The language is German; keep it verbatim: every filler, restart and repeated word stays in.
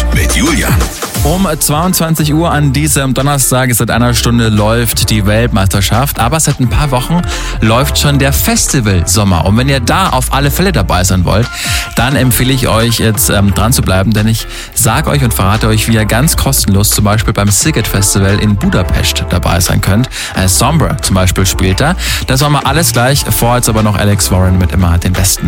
mit Julian. Um zweiundzwanzig Uhr an diesem Donnerstag, seit einer Stunde, läuft die Weltmeisterschaft. Aber seit ein paar Wochen läuft schon der Festival-Sommer. Und wenn ihr da auf alle Fälle dabei sein wollt, dann empfehle ich euch jetzt ähm, dran zu bleiben. Denn ich sage euch und verrate euch, wie ihr ganz kostenlos zum Beispiel beim Sziget Festival in Budapest dabei sein könnt. Äh, Sombra zum Beispiel spielt da. Das war mal alles gleich. Vor jetzt aber noch Alex Warren mit Immer den Besten.